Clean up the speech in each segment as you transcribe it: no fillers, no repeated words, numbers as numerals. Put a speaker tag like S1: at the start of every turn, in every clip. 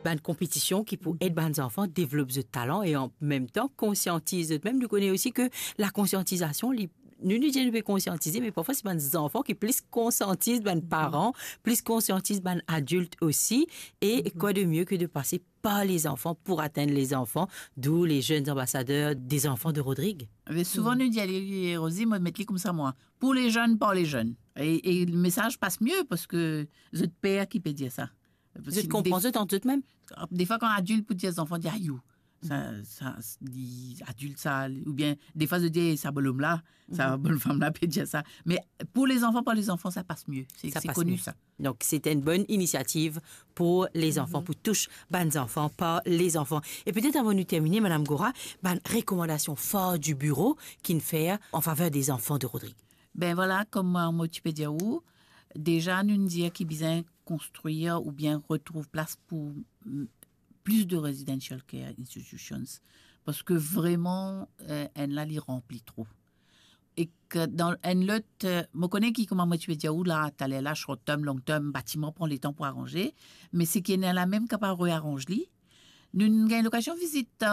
S1: ben compétition qui pour aider les enfants développer ce talent et en même temps conscientise. Même nous connaissons aussi que la conscientisation nous devons conscientiser, mais parfois c'est les enfants qui plus conscientisent les parents, plus conscientisent les adultes aussi. Et quoi de mieux que de passer par les enfants pour atteindre les enfants, d'où les jeunes ambassadeurs des enfants de Rodrigue.
S2: Mais souvent, nous disons, Rosie, moi, mettez comme ça, moi. Pour les jeunes, par les jeunes. Et le message passe mieux parce que c'est le père qui peut dire ça.
S1: Je comprends ça dans tout de même.
S2: Des fois, quand adulte peut dire aux enfants, dire, aïe, ça dit adulte ça, ou bien des fois je dis ça bonhomme là, ça bonne femme là peut dire ça. Mais pour les enfants, ça passe mieux. C'est connu mieux. Ça.
S1: Donc c'était une bonne initiative pour les enfants, pour toucher les enfants, pas les enfants. Et peut-être avant de terminer, Madame Gora, recommandation forte du bureau qui fait en faveur des enfants de Rodrigue.
S2: Ben voilà, comme moi tu peux dire où, déjà nous dire qu'il besoin construire ou bien retrouve place pour plus de residential care institutions parce que vraiment elle là les remplit trop et que dans un lot me connais qui comment moi tu veux dire où là t'allais là short term long term bâtiment prend les temps pour arranger mais c'est qu'il y a la même capable réarranger nous avons l'occasion de visiter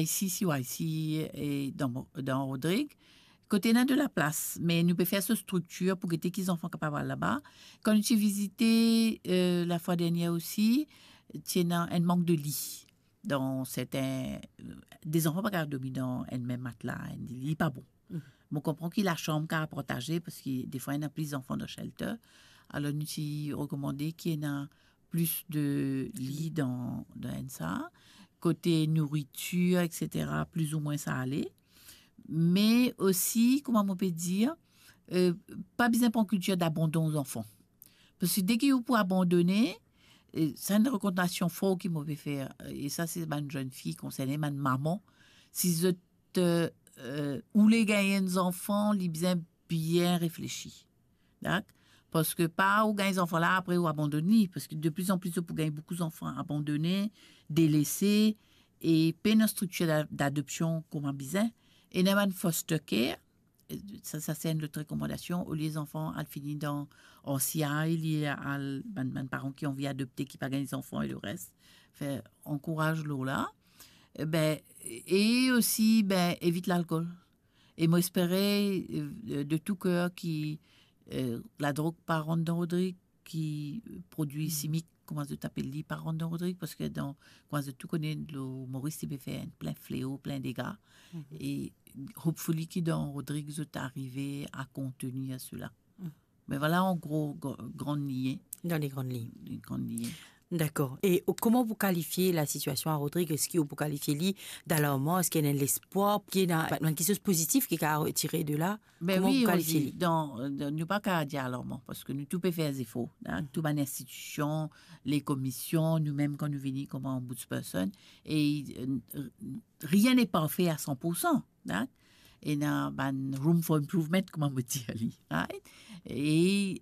S2: OIC et dans Rodrigue côté de la place mais nous pouvons faire cette structure pour que les enfants capables là-bas quand tu visité la fois dernière aussi il y a un manque de lit dans certains des enfants pas dormir dans un même matelas un lit pas bon. On comprend qu'il a la chambre qu'à partager parce que des fois il y a plus d'enfants dans le shelter alors nous avons recommandé qu'il y ait plus de lits dans ça côté nourriture etc plus ou moins ça allait mais aussi comment on peut dire pas besoin pour une culture d'abandon aux enfants parce que dès qu'il faut abandonner c'est une recommandation forte qu'il m'avait fait et ça c'est une jeune fille concernée ma maman si je ou les gagnants des enfants ils besoin bien réfléchi d'accord parce que pas ou gagner des enfants là après ou abandonner parce que de plus en plus pour gagner beaucoup d'enfants abandonnés délaissés et peine structure d'adoption comme besoin et n'a pas foster care ça c'est une autre recommandation où les enfants ont fini dans en CIA il y a des parents qui ont envie d'adopter qui pas gagner des enfants et le reste fait encourage l'eau là et aussi évite l'alcool et moi espérais de tout cœur qui la drogue par Rondon Rodrigue qui produit chimique comment se taper le lit par Rondon Rodrigue parce que dans quand je tout connais le Maurice il fait plein fléau plein dégâts et hopefully qui dans Rodrigue est arrivé à contenir cela mais voilà en gros grande lignée
S1: dans les grandes lignes. D'accord. Et comment vous qualifiez la situation à Rodrigue? Est-ce que vous qualifiez lui d'alarmant? Est-ce qu'il y a de l'espoir? Qu'il y a quelque chose de positif qui a retiré de là?
S2: Ben
S1: comment
S2: oui,
S1: vous qualifiez lui?
S2: Nous pas qu'à dire alarmant parce que nous tout peut faire des efforts. Toutes les institutions, les commissions, nous-mêmes quand nous venons comme ombudsperson et rien n'est parfait à 100%. Et il y a room for improvement, comme on me dit. Right? Et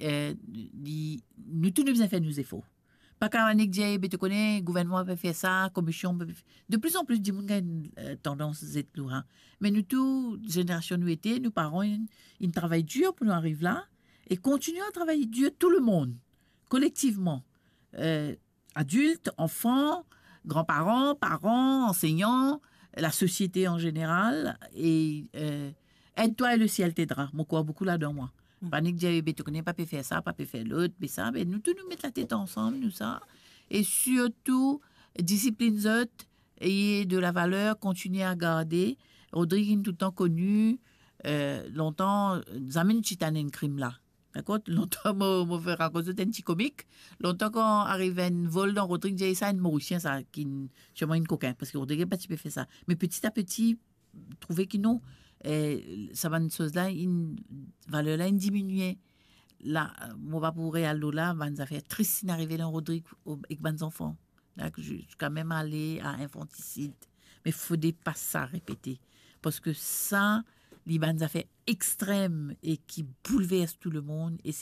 S2: nous tous nous besoin faire nos efforts. Pas qu'à un dire, tu connais, le gouvernement peut faire ça, commission peut faire. De plus en plus, du monde a une tendance à être lourd. Mais nous, toute génération, nous étions, nos parents, ils travaillent dur pour nous arriver là et continuent à travailler dur, tout le monde, collectivement. Adultes, enfants, grands-parents, parents, enseignants, la société en général. Et aide-toi et le ciel t'aidera. Moi, quoi, beaucoup là-dedans, moi. Panique diabète, tu connais pas peut faire ça, pas peut faire l'autre, mais ça, mais nous tous nous mettre la tête ensemble, nous ça, et surtout discipline autres et de la valeur, continuer à garder. Rodrigue tout le temps connu, longtemps, Zamine Chitane un crime là, d'accord? Longtemps, moi faire raconter un petit comique. Longtemps quand arrive un vol dans Rodrigue, j'ai ça un Mauricien ça qui sûrement une coquin parce que Rodrigue pas peut faire ça, mais petit à petit trouver qu'ils non. Ça va une chose là une valeur là une diminuer là moi pas pour réal là va nous faire triste d'arriver dans Rodrigue avec les enfants là jusqu'à même aller à infanticide mais faut pas ça répéter parce que ça les bandes affaires extrêmes et qui bouleversent tout le monde et